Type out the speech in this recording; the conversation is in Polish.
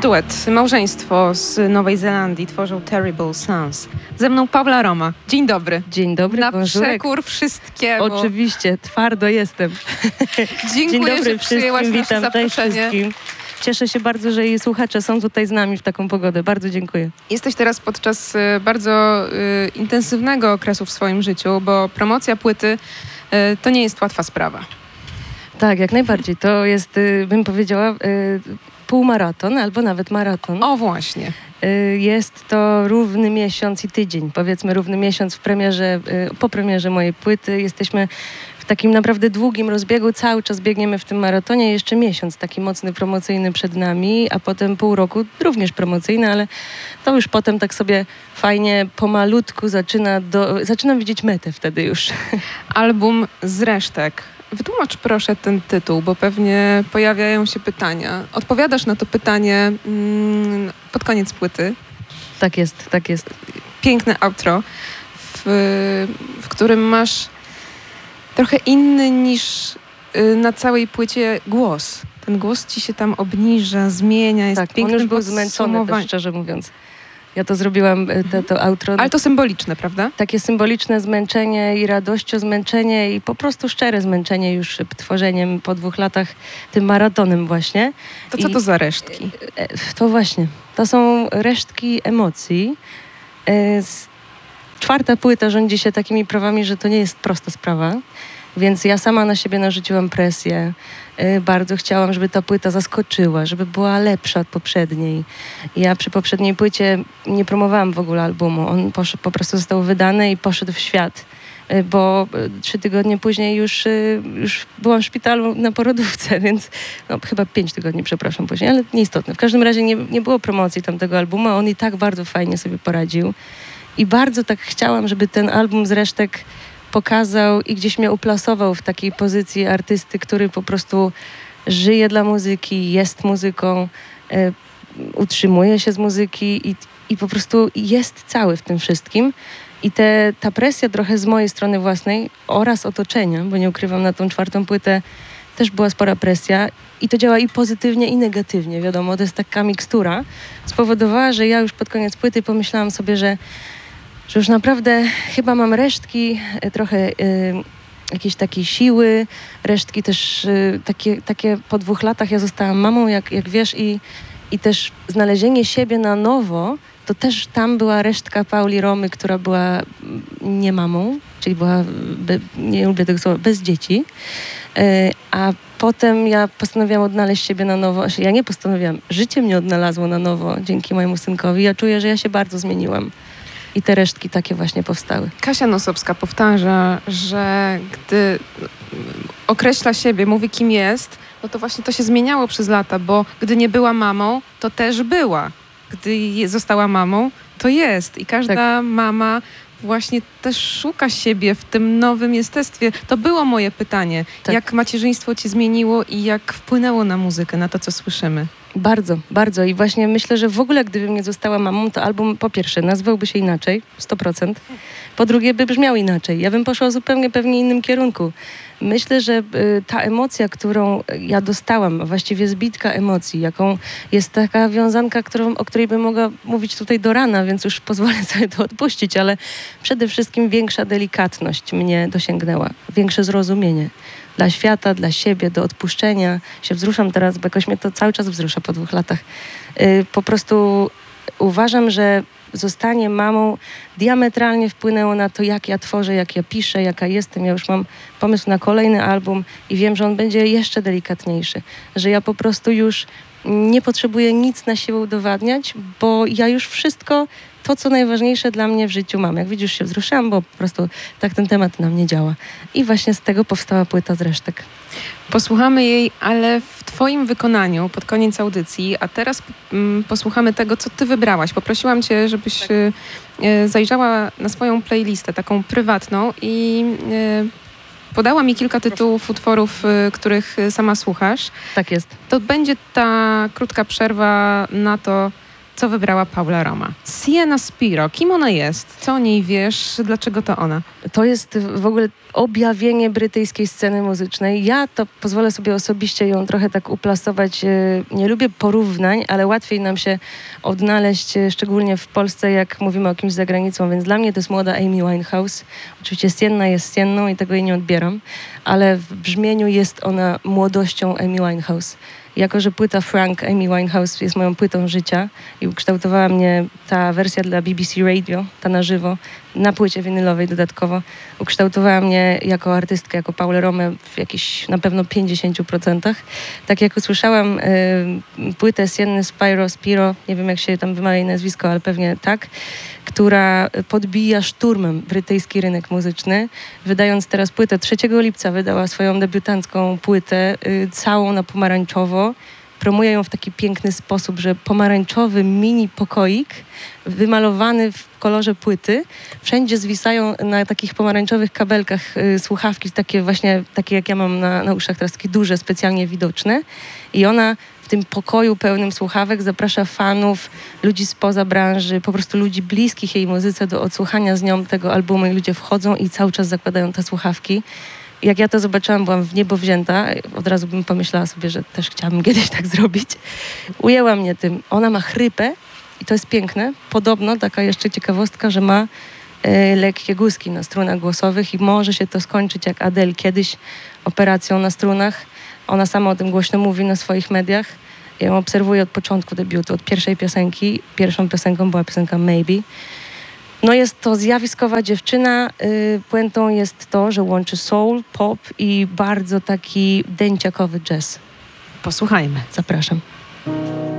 Duet, małżeństwo z Nowej Zelandii tworzą Terrible Sons. Ze mną Paula Roma. Dzień dobry. Dzień dobry, na bonjour. przekór wszystkiemu. Oczywiście, twardo jestem. Dziękuję, Dzień dobry że przyjęłaś nasze witam, zaproszenie. wszystkim. Cieszę się bardzo, że jej słuchacze są tutaj z nami w taką pogodę. Bardzo dziękuję. Jesteś teraz podczas bardzo intensywnego okresu w swoim życiu, bo promocja płyty to nie jest łatwa sprawa. Tak, jak najbardziej. To jest, bym powiedziała, półmaraton albo nawet maraton. O właśnie. Jest to równy miesiąc i tydzień. Powiedzmy równy miesiąc po premierze mojej płyty. Jesteśmy w takim naprawdę długim rozbiegu. Cały czas biegniemy w tym maratonie. Jeszcze miesiąc taki mocny, promocyjny przed nami, a potem pół roku również promocyjny, ale to już potem tak sobie fajnie, pomalutku zaczynam widzieć metę wtedy już. Album z resztek. Wytłumacz proszę ten tytuł, bo pewnie pojawiają się pytania. Odpowiadasz na to pytanie pod koniec płyty. Tak jest, tak jest. Piękne outro, w którym masz trochę inny niż na całej płycie głos. Ten głos ci się tam obniża, zmienia, jest tak, pięknym on już był zmęczony też, szczerze mówiąc. Ja to zrobiłam, to outro. Ale to symboliczne, prawda? Takie symboliczne zmęczenie i radością zmęczenie i po prostu szczere zmęczenie już tworzeniem po 2 latach, tym maratonem właśnie. To co to za resztki? To właśnie, to są resztki emocji. 4. płyta rządzi się takimi prawami, że to nie jest prosta sprawa. Więc ja sama na siebie narzuciłam presję. Bardzo chciałam, żeby ta płyta zaskoczyła, żeby była lepsza od poprzedniej. Ja przy poprzedniej płycie nie promowałam w ogóle albumu. On po prostu został wydany i poszedł w świat. Bo 3 tygodnie później już byłam w szpitalu na porodówce, więc chyba 5 tygodni, przepraszam, później, ale nieistotne. W każdym razie nie było promocji tamtego albumu, a on i tak bardzo fajnie sobie poradził. I bardzo tak chciałam, żeby ten album z resztek pokazał i gdzieś mnie uplasował w takiej pozycji artysty, który po prostu żyje dla muzyki, jest muzyką, utrzymuje się z muzyki i po prostu jest cały w tym wszystkim. I ta presja trochę z mojej strony własnej oraz otoczenia, bo nie ukrywam, na tą 4. płytę też była spora presja i to działa i pozytywnie, i negatywnie, wiadomo, to jest taka mikstura, spowodowała, że ja już pod koniec płyty pomyślałam sobie, że już naprawdę chyba mam resztki, trochę jakiejś takiej siły, resztki też takie po 2 latach ja zostałam mamą, jak wiesz, i też znalezienie siebie na nowo, to też tam była resztka Pauli Romy, która była nie mamą, czyli była, nie lubię tego słowa, bez dzieci. A potem ja postanowiłam odnaleźć siebie na nowo. Ja nie postanowiłam, życie mnie odnalazło na nowo dzięki mojemu synkowi. Ja czuję, że ja się bardzo zmieniłam. I te resztki takie właśnie powstały. Kasia Nosowska powtarza, że gdy określa siebie, mówi kim jest, no to właśnie to się zmieniało przez lata, bo gdy nie była mamą, to też była. Gdy została mamą, to jest. I każda mama właśnie też szuka siebie w tym nowym jestestwie. To było moje pytanie. Tak. Jak macierzyństwo cię zmieniło i jak wpłynęło na muzykę, na to, co słyszymy? Bardzo, bardzo. I właśnie myślę, że w ogóle gdybym nie została mamą, to album po pierwsze nazwałby się inaczej, 100%. Po drugie by brzmiał inaczej. Ja bym poszła zupełnie pewnie innym kierunku. Myślę, że ta emocja, którą ja dostałam, właściwie zbitka emocji, jaką jest taka wiązanka, o której bym mogła mówić tutaj do rana, więc już pozwolę sobie to odpuścić, ale przede wszystkim większa delikatność mnie dosięgnęła, większe zrozumienie dla świata, dla siebie, do odpuszczenia. Się wzruszam teraz, bo jakoś mnie to cały czas wzrusza po 2 latach. Po prostu uważam, że zostanie mamą diametralnie wpłynęło na to, jak ja tworzę, jak ja piszę, jaka jestem. Ja już mam pomysł na kolejny album i wiem, że on będzie jeszcze delikatniejszy. Że ja po prostu już nie potrzebuję nic na siłę udowadniać, bo ja już wszystko, to co najważniejsze dla mnie w życiu mam. Jak widzisz, się wzruszyłam, bo po prostu tak ten temat na mnie działa. I właśnie z tego powstała płyta z resztek. Posłuchamy jej, ale w twoim wykonaniu pod koniec audycji, a teraz posłuchamy tego, co ty wybrałaś. Poprosiłam cię, żebyś zajrzała na swoją playlistę, taką prywatną i podała mi kilka tytułów utworów, których sama słuchasz. Tak jest. To będzie ta krótka przerwa na to, co wybrała Paula Roma. Sienna Spiro, kim ona jest? Co o niej wiesz? Dlaczego to ona? To jest w ogóle objawienie brytyjskiej sceny muzycznej. Ja to pozwolę sobie osobiście ją trochę tak uplasować. Nie lubię porównań, ale łatwiej nam się odnaleźć, szczególnie w Polsce, jak mówimy o kimś za granicą, więc dla mnie to jest młoda Amy Winehouse. Oczywiście Sienna jest Sienną i tego jej nie odbieram, ale w brzmieniu jest ona młodością Amy Winehouse. Jako że płyta Frank Amy Winehouse jest moją płytą życia i ukształtowała mnie ta wersja dla BBC Radio, ta na żywo, na płycie winylowej dodatkowo, ukształtowała mnie jako artystkę, jako Paulę Romę w jakichś na pewno 50%. Tak jak usłyszałam płytę Sienny Spiro, nie wiem jak się tam wymawia jej nazwisko, ale pewnie tak, która podbija szturmem brytyjski rynek muzyczny, wydając teraz płytę 3 lipca, wydała swoją debiutancką płytę, całą na pomarańczowo. Promuje ją w taki piękny sposób, że pomarańczowy mini pokoik wymalowany w kolorze płyty. Wszędzie zwisają na takich pomarańczowych kabelkach słuchawki, takie jak ja mam na uszach teraz, takie duże, specjalnie widoczne. I ona w tym pokoju pełnym słuchawek zaprasza fanów, ludzi spoza branży, po prostu ludzi bliskich jej muzyce do odsłuchania z nią tego albumu i ludzie wchodzą i cały czas zakładają te słuchawki. Jak ja to zobaczyłam, byłam w niebo wzięta. Od razu bym pomyślała sobie, że też chciałabym kiedyś tak zrobić. Ujęła mnie tym. Ona ma chrypę i to jest piękne. Podobno, taka jeszcze ciekawostka, że ma lekkie guzki na strunach głosowych i może się to skończyć jak Adele kiedyś operacją na strunach. Ona sama o tym głośno mówi na swoich mediach. Ja ją obserwuję od początku debiutu, od pierwszej piosenki. Pierwszą piosenką była piosenka Maybe. No jest to zjawiskowa dziewczyna. Puentą jest to, że łączy soul, pop i bardzo taki dęciakowy jazz. Posłuchajmy. Zapraszam.